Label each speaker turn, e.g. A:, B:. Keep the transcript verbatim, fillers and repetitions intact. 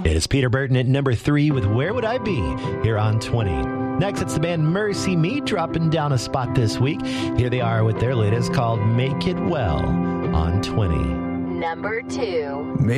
A: It is Peter Burton at number three with Where Would I Be here on twenty. Next, it's the band Mercy Me dropping down a spot this week. Here they are with their latest called Make It Well on twenty.
B: Number two.